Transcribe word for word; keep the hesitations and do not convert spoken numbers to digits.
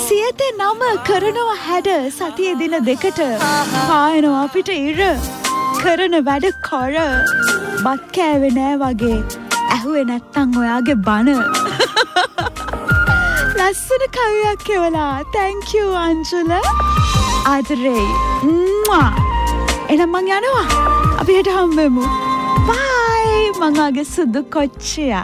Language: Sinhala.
සියතේ නම කරනවා හැඩ සතිය දින දෙකට පායනවා අපිට ඉර කරන වැඩ කර බත් කෑවේ නෑ වගේ ඇහුවේ නැත්තම් ඔයාගේ බන ලස්සන කවියක් කියවලා thank you අංජුල ආදරේ එහෙනම් මං යනවා අපි හෙට හම්බෙමු bye මං ආගේ සුදු කොච්චියා